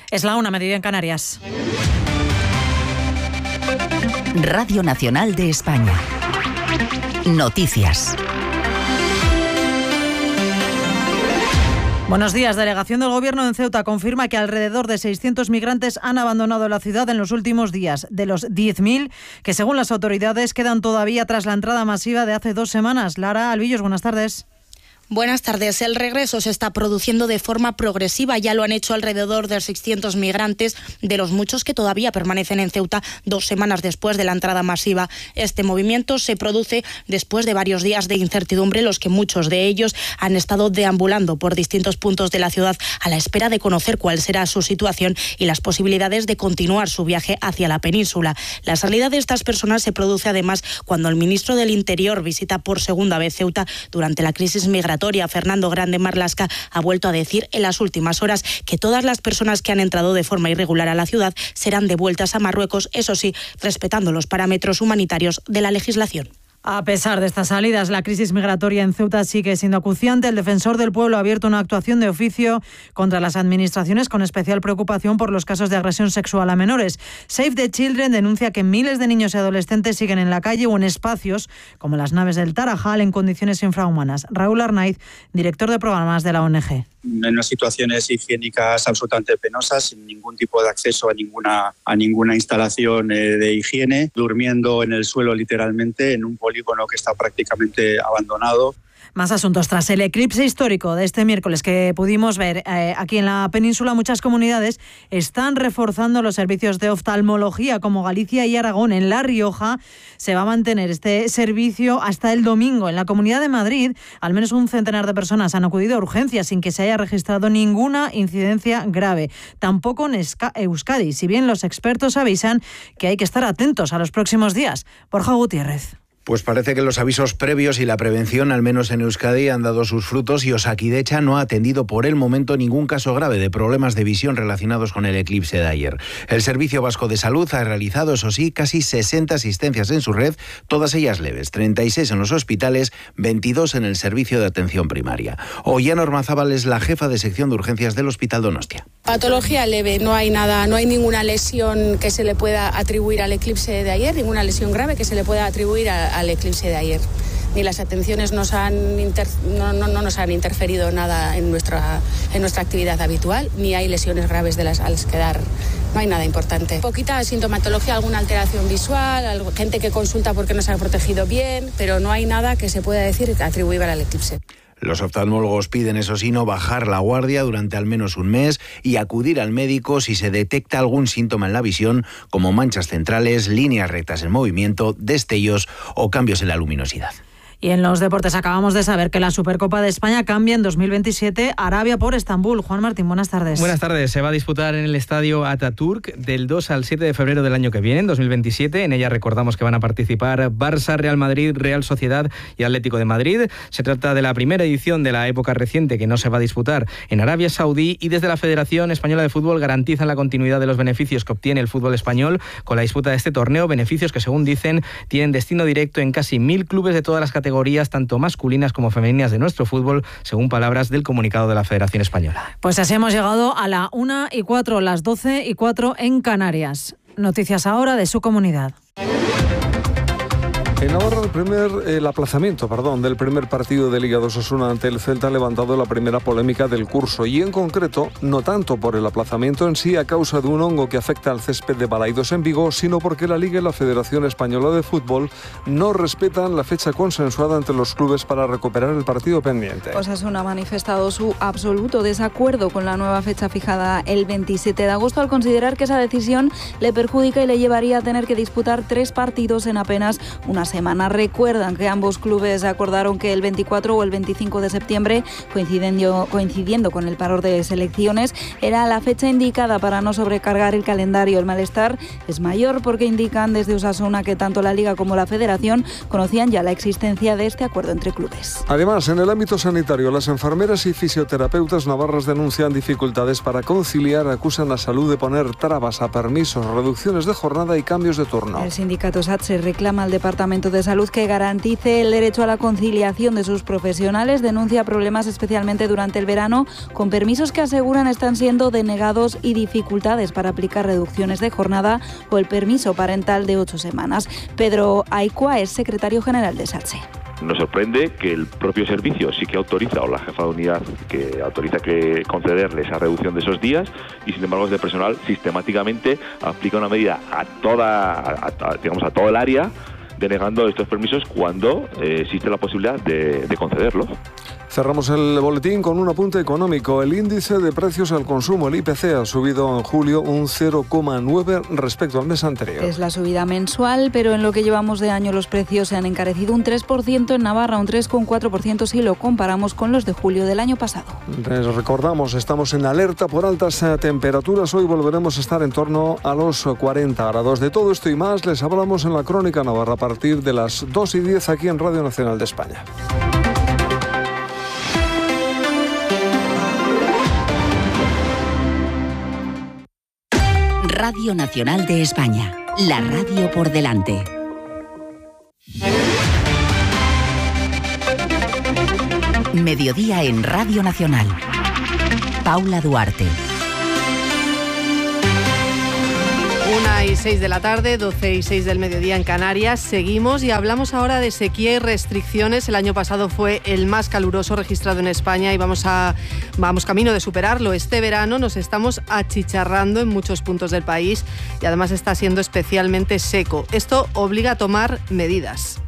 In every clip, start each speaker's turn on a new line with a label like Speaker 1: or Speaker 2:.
Speaker 1: Es la 1:00 en Canarias.
Speaker 2: Radio Nacional de España. Noticias.
Speaker 1: Buenos días. Delegación del Gobierno en Ceuta confirma que alrededor de 600 migrantes han abandonado la ciudad en los últimos días, de los 10.000 que según las autoridades quedan todavía tras la entrada masiva de hace 2 semanas. Lara Albillos, buenas tardes.
Speaker 3: Buenas tardes. El regreso se está produciendo de forma progresiva. Ya lo han hecho alrededor de 600 migrantes, de los muchos que todavía permanecen en Ceuta 2 semanas después de la entrada masiva. Este movimiento se produce después de varios días de incertidumbre, los que muchos de ellos han estado deambulando por distintos puntos de la ciudad a la espera de conocer cuál será su situación y las posibilidades de continuar su viaje hacia la península. La salida de estas personas se produce además cuando el ministro del Interior visita por segunda vez Ceuta durante la crisis migratoria. Fernando Grande Marlaska ha vuelto a decir en las últimas horas que todas las personas que han entrado de forma irregular a la ciudad serán devueltas a Marruecos, eso sí, respetando los parámetros humanitarios de la legislación.
Speaker 1: A pesar de estas salidas, la crisis migratoria en Ceuta sigue siendo acuciante. El defensor del pueblo ha abierto una actuación de oficio contra las administraciones con especial preocupación por los casos de agresión sexual a menores. Save the Children denuncia que miles de niños y adolescentes siguen en la calle o en espacios como las naves del Tarajal en condiciones infrahumanas. Raúl Arnaiz, director de programas de la ONG.
Speaker 4: En unas situaciones higiénicas absolutamente penosas, sin ningún tipo de acceso a ninguna instalación de higiene, durmiendo en el suelo literalmente en un polígono que está prácticamente abandonado.
Speaker 1: Más asuntos. Tras el eclipse histórico de este miércoles que pudimos ver aquí en la península, muchas comunidades están reforzando los servicios de oftalmología como Galicia y Aragón. En La Rioja se va a mantener este servicio hasta el domingo. En la Comunidad de Madrid, al menos un centenar de personas han acudido a urgencias sin que se haya registrado ninguna incidencia grave. Tampoco en Euskadi, si bien los expertos avisan que hay que estar atentos a los próximos días. Borja Gutiérrez.
Speaker 5: Pues parece que los avisos previos y la prevención, al menos en Euskadi, han dado sus frutos y Osakidecha no ha atendido por el momento ningún caso grave de problemas de visión relacionados con el eclipse de ayer. El Servicio Vasco de Salud ha realizado, eso sí, casi 60 asistencias en su red, todas ellas leves, 36 en los hospitales, 22 en el servicio de atención primaria. Ollana Ormazábal es la jefa de sección de urgencias del Hospital Donostia.
Speaker 6: Patología leve, no hay nada, no hay ninguna lesión que se le pueda atribuir al eclipse de ayer, ninguna lesión grave que se le pueda atribuir al eclipse de ayer. Ni las atenciones no nos han interferido nada en nuestra actividad habitual, ni hay lesiones graves a las que dar. No hay nada importante. Poquita sintomatología, alguna alteración visual, gente que consulta porque no se ha protegido bien, pero no hay nada que se pueda decir atribuible al eclipse.
Speaker 5: Los oftalmólogos piden, eso sí, no bajar la guardia durante al menos un mes y acudir al médico si se detecta algún síntoma en la visión, como manchas centrales, líneas rectas en movimiento, destellos o cambios en la luminosidad.
Speaker 1: Y en los deportes acabamos de saber que la Supercopa de España cambia en 2027 Arabia por Estambul. Juan Martín, buenas tardes.
Speaker 7: Buenas tardes. Se va a disputar en el estadio Atatürk del 2 al 7 de febrero del año que viene, en 2027. En ella recordamos que van a participar Barça, Real Madrid, Real Sociedad y Atlético de Madrid. Se trata de la primera edición de la época reciente que no se va a disputar en Arabia Saudí y desde la Federación Española de Fútbol garantizan la continuidad de los beneficios que obtiene el fútbol español con la disputa de este torneo, beneficios que según dicen tienen destino directo en casi 1.000 clubes de todas las categorías, tanto masculinas como femeninas de nuestro fútbol, según palabras del comunicado de la Federación Española.
Speaker 1: Pues así hemos llegado a la 1:04, las 12:04 en Canarias. Noticias ahora de su comunidad.
Speaker 8: En Navarra el aplazamiento del primer partido de Liga de Osasuna ante el Celta ha levantado la primera polémica del curso y en concreto no tanto por el aplazamiento en sí a causa de un hongo que afecta al césped de Balaidos en Vigo, sino porque la Liga y la Federación Española de Fútbol no respetan la fecha consensuada entre los clubes para recuperar el partido pendiente.
Speaker 9: Osasuna ha manifestado su absoluto desacuerdo con la nueva fecha fijada el 27 de agosto al considerar que esa decisión le perjudica y le llevaría a tener que disputar 3 partidos en apenas una semana. Recuerdan que ambos clubes acordaron que el 24 o el 25 de septiembre, coincidiendo con el paro de selecciones, era la fecha indicada para no sobrecargar el calendario. El malestar es mayor porque indican desde Osasuna que tanto la Liga como la Federación conocían ya la existencia de este acuerdo entre clubes.
Speaker 8: Además, en el ámbito sanitario, las enfermeras y fisioterapeutas navarras denuncian dificultades para conciliar, acusan a Salud de poner trabas a permisos, reducciones de jornada y cambios de turno.
Speaker 9: El sindicato SATSE reclama al Departamento Departamento de Salud que garantice el derecho a la conciliación de sus profesionales. Denuncia problemas especialmente durante el verano con permisos que aseguran están siendo denegados y dificultades para aplicar reducciones de jornada o el permiso parental de 8 semanas. Pedro Aicua es secretario general de SATSE.
Speaker 10: Nos sorprende que el propio servicio sí que autoriza, o la jefa de unidad que autoriza que concederle esa reducción de esos días, y sin embargo desde personal sistemáticamente aplica una medida a todo el área, denegando estos permisos cuando existe la posibilidad de concederlos.
Speaker 8: Cerramos el boletín con un apunte económico. El índice de precios al consumo, el IPC, ha subido en julio un 0,9 respecto al mes anterior.
Speaker 9: Es la subida mensual, pero en lo que llevamos de año los precios se han encarecido un 3% en Navarra, un 3,4% si lo comparamos con los de julio del año pasado.
Speaker 8: Les recordamos, estamos en alerta por altas temperaturas. Hoy volveremos a estar en torno a los 40 grados. De todo esto y más les hablamos en la Crónica Navarra a partir de las 2:10 aquí en Radio Nacional de España.
Speaker 2: Radio Nacional de España, la radio por delante. Mediodía en Radio Nacional. Paula Duarte.
Speaker 11: 1:06 de la tarde, 12:06 del mediodía en Canarias. Seguimos y hablamos ahora de sequía y restricciones. El año pasado fue el más caluroso registrado en España y vamos camino de superarlo. Este verano nos estamos achicharrando en muchos puntos del país y además está siendo especialmente seco. Esto obliga a tomar medidas.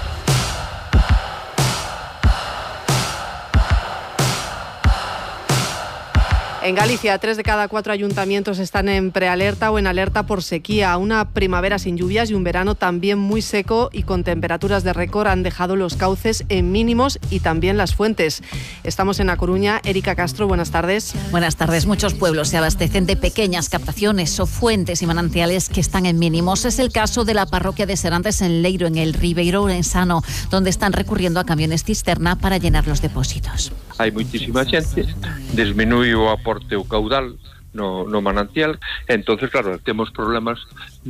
Speaker 11: En Galicia, 3 de cada 4 ayuntamientos están en prealerta o en alerta por sequía. Una primavera sin lluvias y un verano también muy seco y con temperaturas de récord han dejado los cauces en mínimos y también las fuentes. Estamos en A Coruña. Erika Castro, buenas tardes.
Speaker 12: Buenas tardes. Muchos pueblos se abastecen de pequeñas captaciones o fuentes y manantiales que están en mínimos. Es el caso de la parroquia de Serantes en Leiro, en el Ribeiro Ourensano, donde están recurriendo a camiones cisterna para llenar los depósitos.
Speaker 13: Hai moitísima xente, disminui o aporte o caudal no manantial, entonces claro, temos problemas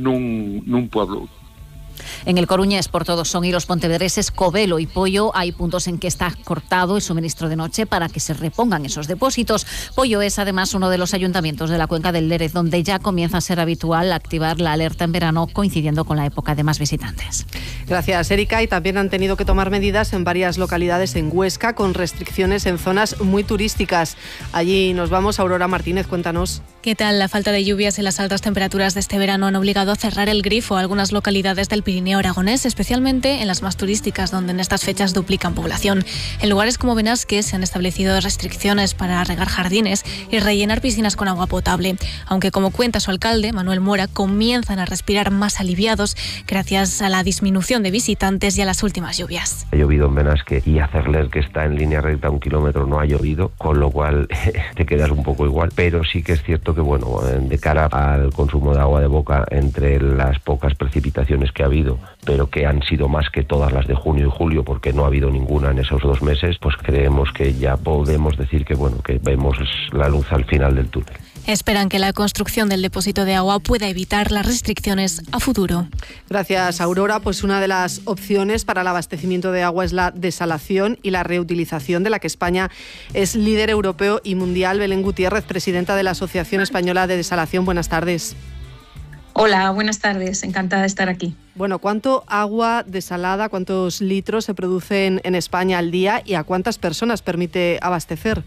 Speaker 13: nun pueblo.
Speaker 12: En el Coruñés, por todos son y los pontevedreses Covelo y Pollo, hay puntos en que está cortado el suministro de noche para que se repongan esos depósitos. Pollo es además uno de los ayuntamientos de la cuenca del Lérez, donde ya comienza a ser habitual activar la alerta en verano, coincidiendo con la época de más visitantes.
Speaker 11: Gracias, Erika. Y también han tenido que tomar medidas en varias localidades en Huesca, con restricciones en zonas muy turísticas. Allí nos vamos. Aurora Martínez, cuéntanos.
Speaker 14: ¿Qué tal? La falta de lluvias y las altas temperaturas de este verano han obligado a cerrar el grifo a algunas localidades del Pirineo aragonés, especialmente en las más turísticas, donde en estas fechas duplican población. En lugares como Benasque se han establecido restricciones para regar jardines y rellenar piscinas con agua potable, aunque, como cuenta su alcalde, Manuel Mora, comienzan a respirar más aliviados gracias a la disminución de visitantes y a las últimas lluvias.
Speaker 15: Ha llovido en Benasque y hacerles que está en línea recta 1 kilómetro no ha llovido, con lo cual te quedas un poco igual, pero sí que es cierto que bueno, de cara al consumo de agua de boca, entre las pocas precipitaciones que ha habido, pero que han sido más que todas las de junio y julio, porque no ha habido ninguna en esos 2 meses, pues creemos que ya podemos decir que bueno, que vemos la luz al final del túnel.
Speaker 14: Esperan que la construcción del depósito de agua pueda evitar las restricciones a futuro.
Speaker 11: Gracias, Aurora. Pues una de las opciones para el abastecimiento de agua es la desalación y la reutilización, de la que España es líder europeo y mundial. Belén Gutiérrez, presidenta de la Asociación Española de Desalación. Buenas tardes.
Speaker 16: Hola, buenas tardes. Encantada de estar aquí.
Speaker 11: Bueno, ¿cuánto agua desalada, cuántos litros se producen en España al día y a cuántas personas permite abastecer?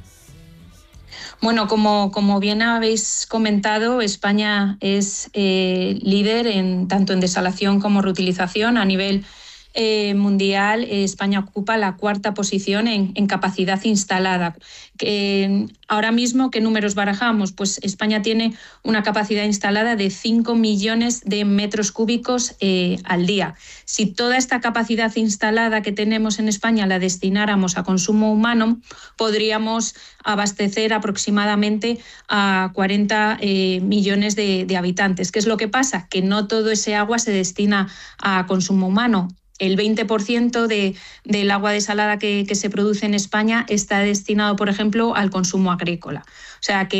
Speaker 16: Bueno, como bien habéis comentado, España es líder tanto en desalación como reutilización. A nivel mundial, España ocupa la 4ª posición en capacidad instalada. Ahora mismo, ¿qué números barajamos? Pues España tiene una capacidad instalada de 5 millones de metros cúbicos al día. Si toda esta capacidad instalada que tenemos en España la destináramos a consumo humano, podríamos abastecer aproximadamente a 40 millones de habitantes. ¿Qué es lo que pasa? Que no todo ese agua se destina a consumo humano. El 20% del agua desalada que se produce en España está destinado, por ejemplo, al consumo agrícola. O sea que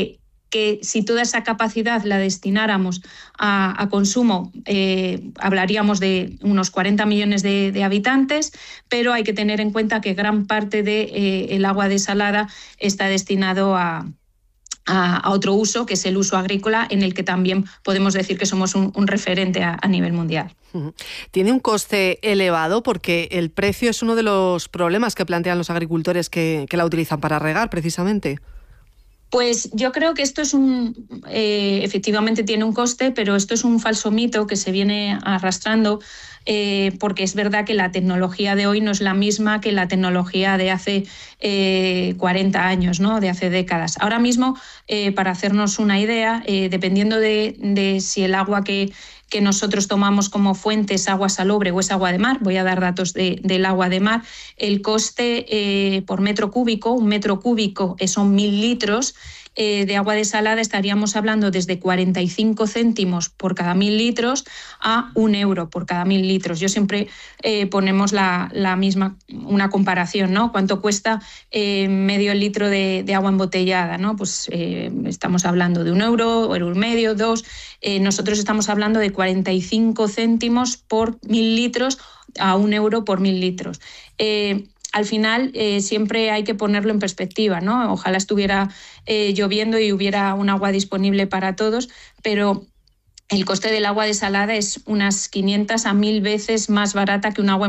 Speaker 16: que si toda esa capacidad la destináramos a consumo, hablaríamos de unos 40 millones de habitantes, pero hay que tener en cuenta que gran parte del agua desalada está destinado a otro uso, que es el uso agrícola, en el que también podemos decir que somos un referente a nivel mundial.
Speaker 11: Tiene un coste elevado porque el precio es uno de los problemas que plantean los agricultores que la utilizan para regar, precisamente.
Speaker 16: Pues yo creo que esto es efectivamente tiene un coste, pero esto es un falso mito que se viene arrastrando, porque es verdad que la tecnología de hoy no es la misma que la tecnología de hace 40 años, ¿no? De hace décadas. Ahora mismo, para hacernos una idea, dependiendo de si el agua que nosotros tomamos como fuente es agua salobre o es agua de mar, voy a dar datos del agua de mar, el coste por metro cúbico, un metro cúbico son 1.000 litros, de agua desalada estaríamos hablando desde 45 céntimos por cada 1.000 litros a 1 euro por cada 1.000 litros. Yo siempre ponemos la misma, una comparación, ¿no? ¿Cuánto cuesta medio litro de agua embotellada, ¿no? Pues estamos hablando de 1 euro, euro y medio, 2. Nosotros estamos hablando de 45 céntimos por 1.000 litros a 1 euro por 1.000 litros. Al final siempre hay que ponerlo en perspectiva, ¿no? Ojalá estuviera lloviendo y hubiera un agua disponible para todos, pero el coste del agua desalada es unas 500 a 1.000 veces más barata que un agua